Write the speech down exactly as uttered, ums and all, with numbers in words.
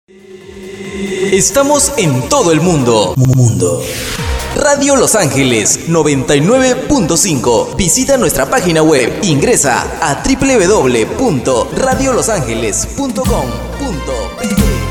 Estamos en todo el mundo. Mundo. Radio Los Ángeles noventa y nueve punto cinco. Visita nuestra página web. Ingresa a doble u doble u doble u punto radio los ángeles punto com punto